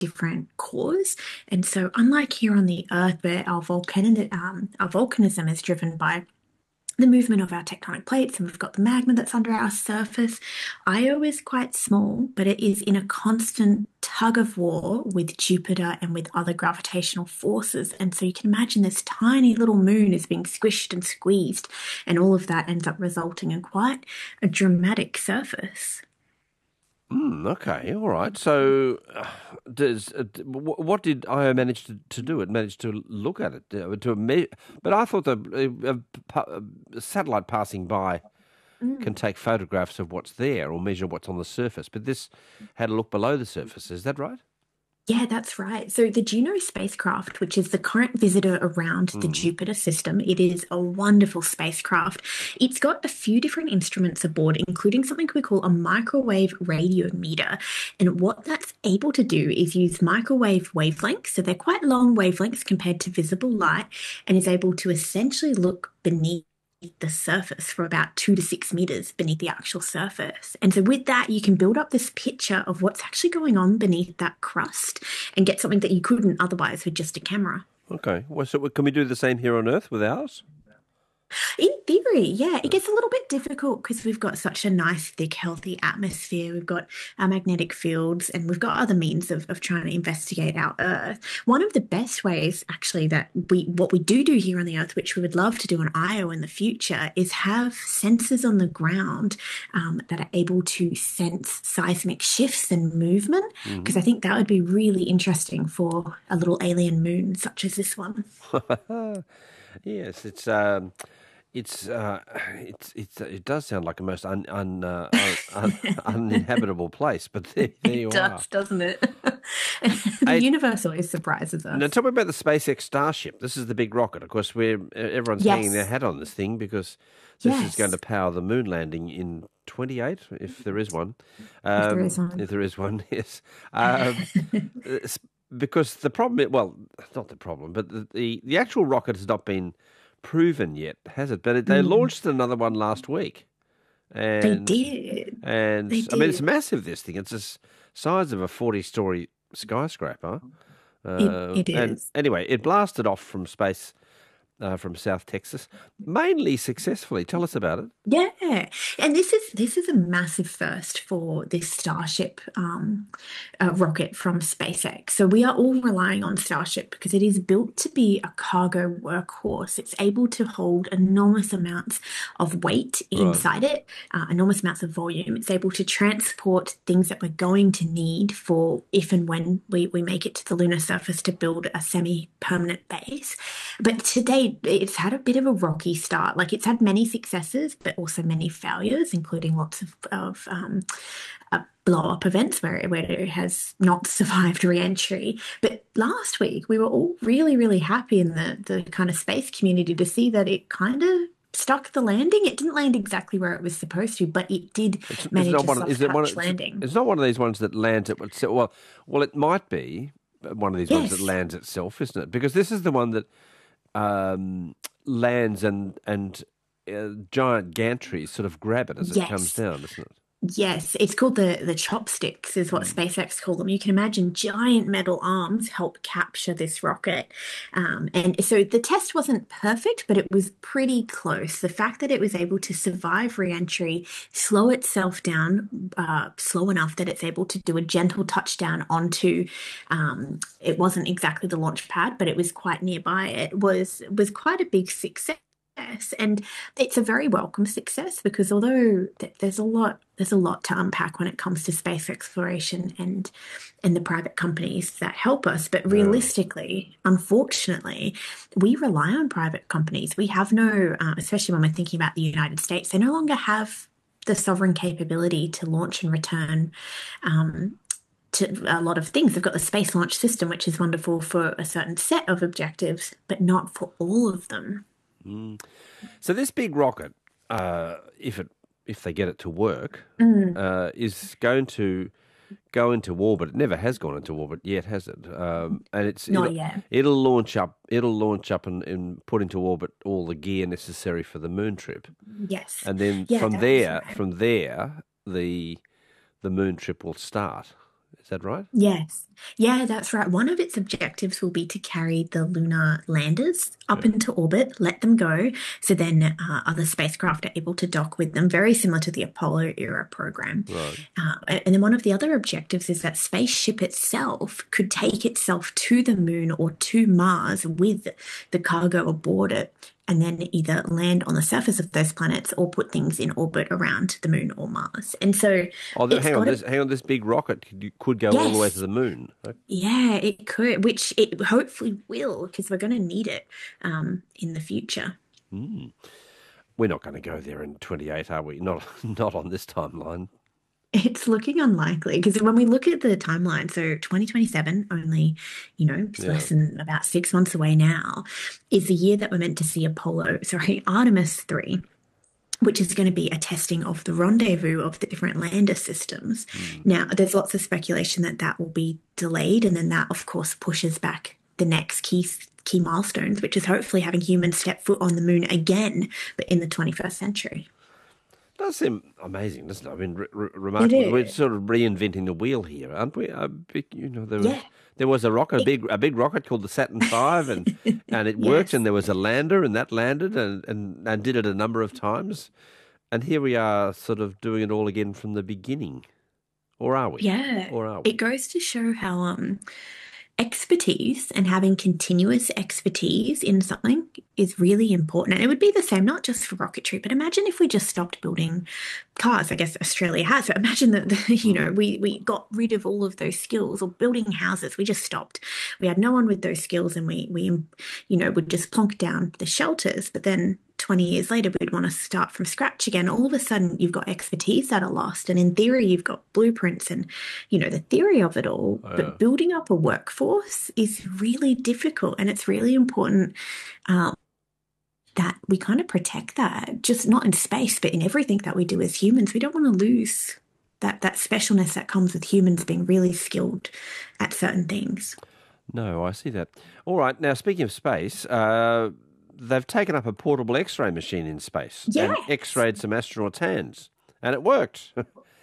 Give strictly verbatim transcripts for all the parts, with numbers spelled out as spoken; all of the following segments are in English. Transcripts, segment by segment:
different cores. And so, unlike here on the Earth, where our volcanic, um, our volcanism is driven by the movement of our tectonic plates, and we've got the magma that's under our surface. Io is quite small, but it is in a constant tug of war with Jupiter and with other gravitational forces. And so you can imagine this tiny little moon is being squished and squeezed, and all of that ends up resulting in quite a dramatic surface. Mm, okay, all right. So, uh, does uh, d- wh- what did Io manage to, to do? It managed to look at it uh, to me, but I thought the uh, uh, pa- uh, satellite passing by can take photographs of what's there or measure what's on the surface. But this had a look below the surface. Is that right? Yeah, that's right. So the Juno spacecraft, which is the current visitor around the Mm. Jupiter system, it is a wonderful spacecraft. It's got a few different instruments aboard, including something we call a microwave radiometer. And what that's able to do is use microwave wavelengths, so they're quite long wavelengths compared to visible light, and is able to essentially look beneath the surface for about two to six meters beneath the actual surface. And so, with that, you can build up this picture of what's actually going on beneath that crust and get something that you couldn't otherwise with just a camera. Okay. Well, so can we do the same here on Earth with ours? In theory, yeah, it gets a little bit difficult because we've got such a nice, thick, healthy atmosphere. We've got our magnetic fields and we've got other means of, of trying to investigate our Earth. One of the best ways, actually, that we what we do do here on the Earth, which we would love to do on Io in the future, is have sensors on the ground um, that are able to sense seismic shifts and movement. Because I Hmm. think that would be really interesting for a little alien moon such as this one. Yes, it's um, it's uh, it's it's it does sound like a most un, un, uh, un, un, uninhabitable place, but there, there It you are. does, doesn't it? The Hey, universe always surprises now us. tell me about the SpaceX Starship. This is the big rocket. Of course, we're everyone's hanging their Yes, hat on this thing because this is going to yes, power the moon landing in twenty-eight, if there is one. if there is Um, one. if there is one, yes. Um, it's- because the problem, i- well, not the problem, but the, the, the actual rocket has not been proven yet, has it? But it, they Mm, launched another one last week, they and did. and They I mean it's did. massive. This thing, it's the s- size of a forty-story skyscraper. It Uh, it and is. anyway, it blasted off from space uh, from South Texas, mainly successfully. Tell us about it. Yeah, and this is this is a massive first for this Starship um, uh, rocket from SpaceX. So we are all relying on Starship because it is built to be a cargo workhorse. It's able to hold enormous amounts of weight Right. inside it, uh, enormous amounts of volume. It's able to transport things that we're going to need for if and when we, we make it to the lunar surface to build a semi-permanent base. But to date, it's had a bit of a rocky start. Like it's had many successes, but also many failures, including lots of, of um, uh, blow up events where, where it has not survived re-entry. But last week, we were all really, really happy in the, the kind of space community to see that it kind of stuck the landing. It didn't land exactly where it was supposed to, but it did It's it's manage not a one. soft Is it one? touch It's, landing. it's not one of these ones that lands at. Well, well, it might be one of these ones that Yes. lands itself, isn't it? Because this is the one that um, lands and and uh, giant gantries sort of grab it as it comes Yes. down, isn't it? Yes, it's called the the chopsticks, is what Mm. SpaceX call them. You can imagine giant metal arms help capture this rocket. Um, and so the test wasn't perfect, but it was pretty close. The fact that it was able to survive re-entry, slow itself down uh, slow enough that it's able to do a gentle touchdown onto, um, it wasn't exactly the launch pad, but it was quite nearby. It was was quite a big success. Yes, and it's a very welcome success because although th there's a lot there's a lot to unpack when it comes to space exploration and and the private companies that help us, but Yeah. realistically, unfortunately, we rely on private companies. We have no, uh, especially when we're thinking about the United States, they no longer have the sovereign capability to launch and return um, to a lot of things. They've got the Space Launch System, which is wonderful for a certain set of objectives, but not for all of them. Mm. So this big rocket, uh, if it if they get it to work, Mm, uh, is going to go into orbit. It never has gone into orbit yet, has it? Um, and it's not it'll yet. it'll launch up. It'll launch up and, and put into orbit all the gear necessary for the moon trip. Yes. And then Yeah, from that is there, right. from there, the the moon trip will start. Is that right? Yes. Yeah, that's right. One of its objectives will be to carry the lunar landers up Yeah. into orbit, let them go, so then uh, other spacecraft are able to dock with them, very similar to the Apollo era program. Right. Uh, and then one of the other objectives is that spaceship itself could take itself to the moon or to Mars with the cargo aboard it, and then either land on the surface of those planets or put things in orbit around the moon or Mars. And so Oh, th- it's hang on. got a This hang on. This big rocket could, could go all the way to yes. the moon. Okay. Yeah, it could, which it hopefully will, because we're going to need it um, in the future. Mm. We're not going to go there in twenty-eight, are we? Not not on this timeline. It's looking unlikely because when we look at the timeline, so twenty twenty-seven, only, you know, it's Yeah. less than about six months away now, is the year that we're meant to see Apollo, sorry, Artemis three, which is going to be a testing of the rendezvous of the different lander systems. Mm. Now, there's lots of speculation that that will be delayed, and then that, of course, pushes back the next key key milestones, which is hopefully having humans step foot on the moon again, but in the twenty-first century. Does seem amazing, doesn't it? I mean, re- re- It remarkable. We're is. sort of reinventing the wheel here, aren't we? A big, you know, there was Yeah. there was a rocket, a It, big a big rocket called the Saturn five, and and it worked, and yes. there was a lander, and that landed, and, and and did it a number of times, and here we are, sort of doing it all again from the beginning, or are we? Yeah. Or are It we? goes to show how um expertise and having continuous expertise in something is really important. And it would be the same, not just for rocketry, but imagine if we just stopped building cars. I guess Australia has, but imagine that, you know, Mm. we, we got rid of all of those skills or building houses. We just stopped. We had no one with those skills and we, we, you know, would just plonk down the shelters. But then twenty years later, we'd want to start from scratch again. All of a sudden, you've got expertise that are lost. And in theory, you've got blueprints and, you know, the theory of it all. Uh, But building up a workforce is really difficult. And it's really important um, that we kind of protect that, just not in space, but in everything that we do as humans. We don't want to lose that, that specialness that comes with humans being really skilled at certain things. no, I see that. All right. Now, speaking of space, uh, they've taken up a portable X-ray machine in space and Yes, X-rayed some astronauts' hands, and it worked.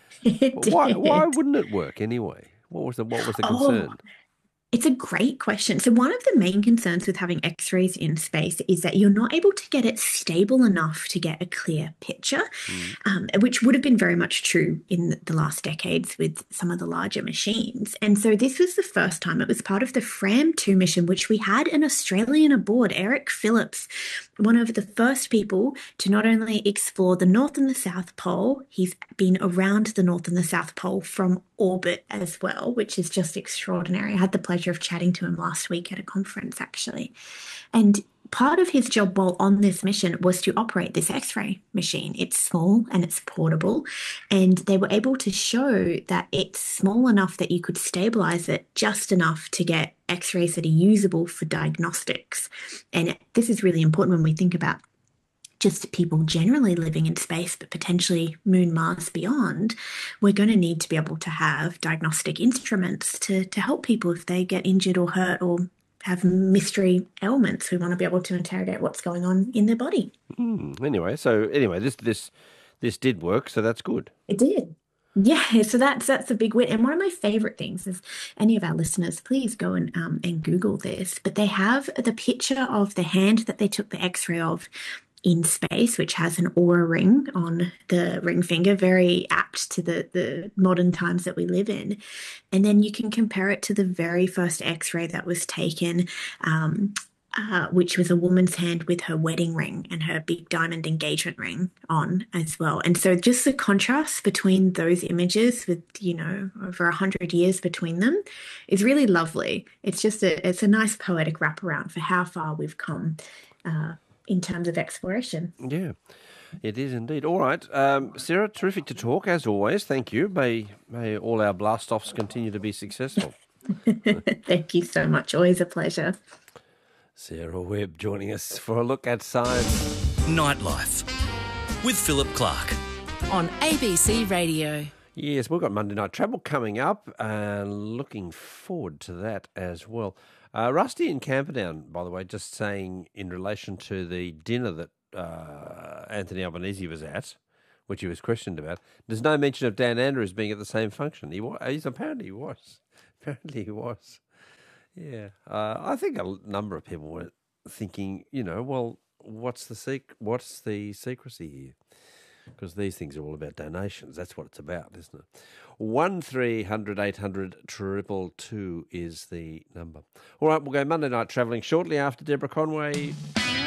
it Why why did. wouldn't it work anyway? What was the what was the Oh, concern? it's a great question. So, one of the main concerns with having X-rays in space is that you're not able to get it stable enough to get a clear picture, Mm. um, which would have been very much true in the last decades with some of the larger machines. And so, this was the first time it was part of the FRAM two mission, which we had an Australian aboard, Eric Phillips, one of the first people to not only explore the North and the South Pole, he's been around the North and the South Pole from orbit as well, which is just extraordinary. I had the pleasure of chatting to him last week at a conference, actually. And part of his job while on this mission was to operate this X-ray machine. It's small and it's portable, and they were able to show that it's small enough that you could stabilize it just enough to get X-rays that are usable for diagnostics. And this is really important when we think about just people generally living in space, but potentially Moon, Mars, beyond. We're going to need to be able to have diagnostic instruments to, to help people if they get injured or hurt or have mystery ailments. We want to be able to interrogate what's going on in their body. Mm. Anyway, so anyway, this this this did work, so that's good. It did. Yeah, so that's that's a big win. And one of my favorite things is any of our listeners, please go and um and Google this. But they have the picture of the hand that they took the X-ray of in space, which has an aura ring on the ring finger, very apt to the the modern times that we live in. And then you can compare it to the very first X-ray that was taken. Um, uh, which was a woman's hand with her wedding ring and her big diamond engagement ring on as well. And so just the contrast between those images with, you know, over a hundred years between them is really lovely. It's just a, it's a nice poetic wraparound for how far we've come uh, in terms of exploration. Yeah, it is indeed. All right, um, Sarah, terrific to talk as always. Thank you. May may all our blast-offs continue to be successful. Thank you so much. Always a pleasure. Sarah Webb joining us for a look at science. Nightlife with Philip Clark. On A B C Radio. Yes, we've got Monday Night Travel coming up and looking forward to that as well. Uh, Rusty in Camperdown, by the way, just saying in relation to the dinner that uh, Anthony Albanese was at which he was questioned about. There's no mention of Dan Andrews being at the same function. He was. He's apparently he was. Apparently he was. Yeah. Uh, I think a number of people were thinking, you know, well, what's the sec- What's the secrecy here? Because these things are all about donations. That's what it's about, isn't it? One three hundred eight hundred triple two is the number. All right, we'll go Monday night travelling shortly after Deborah Conway.